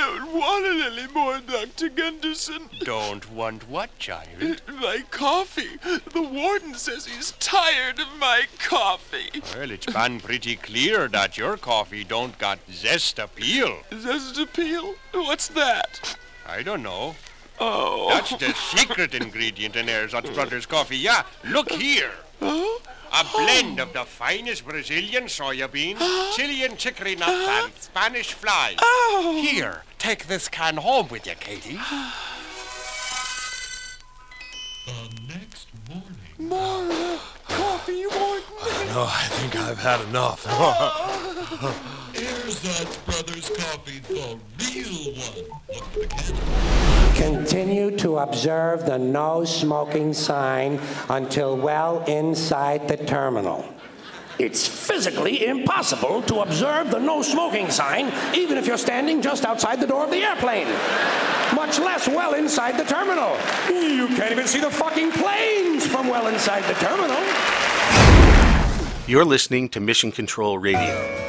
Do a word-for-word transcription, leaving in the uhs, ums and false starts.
don't want it anymore, Doctor Gunderson. Don't want what, child? My coffee. The warden says he's tired of my coffee. Well, it's been pretty clear that your coffee don't got zest appeal. Zest appeal? What's that? I don't know. Oh. That's the secret ingredient in Erzatz Brothers coffee. Yeah, look here. Oh? A blend of the finest Brazilian soya beans, Chilean chicory nuts, and Spanish flies. Oh. Here, take this can home with you, Katie. The next morning. More uh, coffee, warden. No, I think I've had enough. Erzatz Brothers coffee, the real one. Look at the can. Continue to observe the no smoking sign until well inside the terminal. It's physically impossible to observe the no smoking sign even if you're standing just outside the door of the airplane, much less well inside the terminal. You can't even see the fucking planes from well inside the terminal. You're listening to Mission Control Radio.